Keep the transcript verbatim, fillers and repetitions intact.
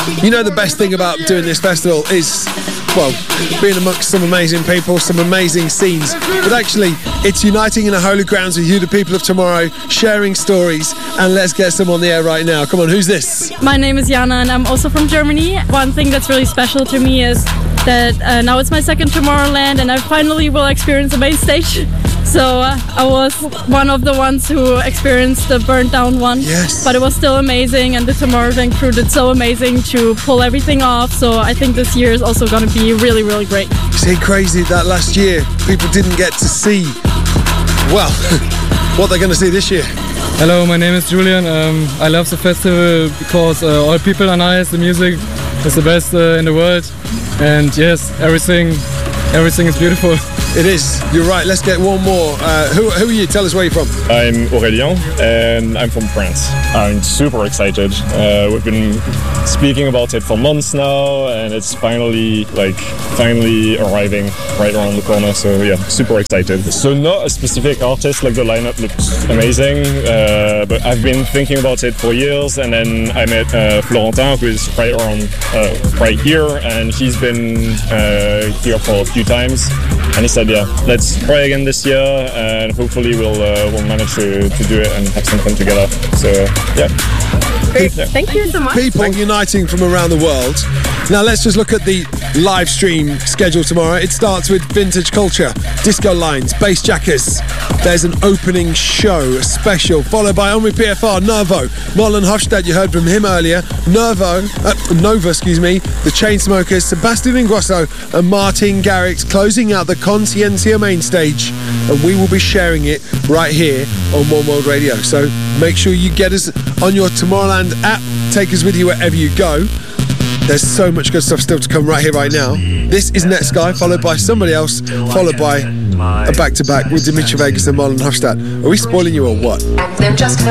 You know, the best thing about doing this festival is, well, being amongst some amazing people, some amazing scenes. But actually, it's uniting in the holy grounds with you, the people of tomorrow, sharing stories. And let's get some on the air right now. Come on, who's this? My name is Jana and I'm also from Germany. One thing that's really special to me is that uh, now it's my second Tomorrowland and I finally will experience the main stage. So uh, I was one of the ones who experienced the burnt down one. Yes. But it was still amazing, and the Tomorrowland crew did so amazing to pull everything off. So I think this year is also going to be really, really great. See, crazy that last year people didn't get to see, well, what they're going to see this year. Hello, my name is Julian. Um, I love the festival because uh, all people are nice, the music is the best uh, in the world, and yes, everything, everything is beautiful. It is. You're right. Let's get one more. Uh, who, who are you? Tell us where you're from. I'm Aurélien and I'm from France. I'm super excited. Uh, we've been speaking about it for months now, and it's finally, like, finally arriving right around the corner. So yeah, super excited. So not a specific artist. Like, the lineup looks amazing, uh, but I've been thinking about it for years. And then I met uh, Florentin, who is right around, uh, right here, and he's been uh, here for a few times. And he said, yeah, let's try again this year, and hopefully we'll uh, we'll manage to, to do it and have some fun together. So yeah. Great. Yeah. Thank you so much. People uniting from around the world. Now let's just look at the live stream schedule tomorrow. It starts with Vintage Culture, Disco Lines, Bass Jackers. There's an opening show, a special, followed by Omri P F R, Nervo, Marlon Hofstad, you heard from him earlier, Nervo, uh, Nova, excuse me, the Chainsmokers, Sebastian Ingrosso and Martin Garrix closing out the Consciencia main stage, and we will be sharing it right here on One World Radio. So make sure you get us on your Tomorrowland app, take us with you wherever you go. There's so much good stuff still to come right here, right now. This is Netsky, followed by somebody else, followed by a back-to-back with Dimitri Vegas and Marlon Hofstad. Are we spoiling you or what? They're just